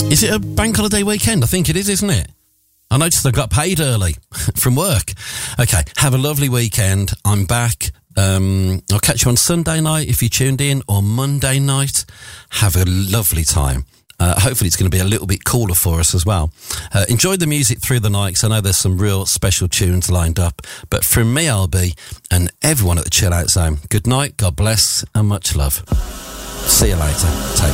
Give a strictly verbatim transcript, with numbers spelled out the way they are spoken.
Is it a bank holiday weekend? I think it is, isn't it? I noticed I got paid early from work. Okay, have a lovely weekend. I'm back. Um, I'll catch you on Sunday night if you tuned in, or Monday night. Have a lovely time. Uh, hopefully it's going to be a little bit cooler for us as well. Uh, enjoy the music through the night, 'cause I know there's some real special tunes lined up. But from me, L B, and everyone at the Chill Out Zone, good night, God bless, and much love. See you later. Take care.